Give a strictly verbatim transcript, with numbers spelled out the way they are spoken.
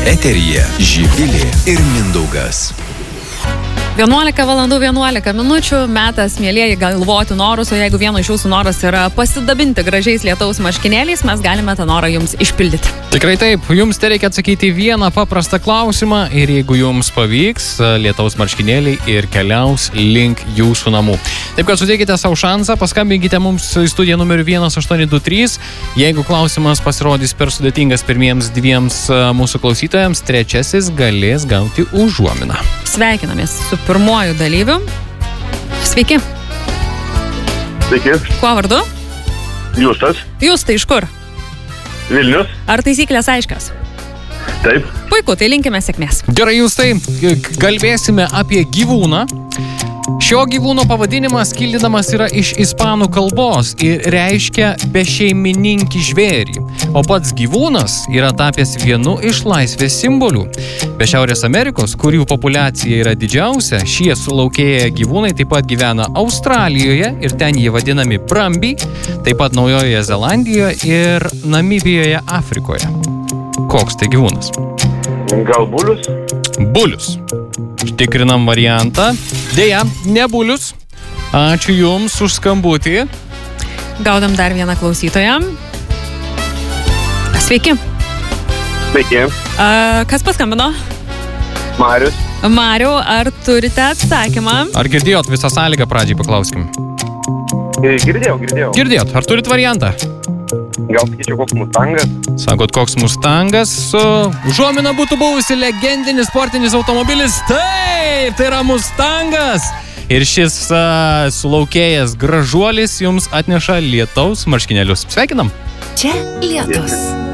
Eteryje Živilė ir Mindaugas. vienuolika valandų vienuolika minučių, metas, mielieji, galvoti norus, o jeigu vieno iš jūsų noras yra pasidabinti gražiais lietaus marškinėliais, mes galime tą norą jums išpildyti. Tikrai taip, jums tai reikia atsakyti vieną paprastą klausimą ir jeigu jums pavyks, lietaus marškinėliai ir keliaus link jūsų namų. Taip kad suteikite savo šansą, paskambinkite mums į studiją numeriu vienas aštuoni du trys. Jeigu klausimas pasirodys per sudėtingas pirmiems dviems mūsų klausytojams, trečiasis galės gauti užuominą. Sveikinamės su pirmuoju dalyviu. Sveiki. Sveiki. Kuo vardu? Justas. Justai, iš kur? Vilnius. Ar taisyklės aiškios? Taip. Puiku, tai linkime sėkmės. Gerai, Justai, kalbėsime apie gyvūną. Šio gyvūno pavadinimas kildamas yra iš ispanų kalbos ir reiškia bešeimininkį žvėrį, o pats gyvūnas yra tapęs vienu iš laisvės simbolių. Be Šiaurės Amerikos, kur jų populiacija yra didžiausia, šie sulaukėję gyvūnai taip pat gyvena Australijoje ir ten jie vadinami brambiai, taip pat Naujojoje Zelandijoje ir Namibijoje Afrikoje. Koks tai gyvūnas? Gal bulius? Bulius. Tikrinam variantą. Deja, ne bulius. Ačiū Jums už skambutį. Gaudam dar vieną klausytoją. Sveiki. Sveiki. A, kas paskambino? Marius. Mariau, ar turite atsakymą? Ar girdėjot visą sąlygą pradžiai, paklauskim? Girdėjau, girdėjau. Girdėjot, ar turit variantą? Gal sakyčiau, koks Mustangas? Sakot, koks Mustangas? Užuomina būtų buvusi legendinis sportinis automobilis. Taip, tai yra Mustangas. Ir šis uh, sulaukėjęs gražuolis jums atneša lietaus marškinėlius. Sveikinam. Čia lietus.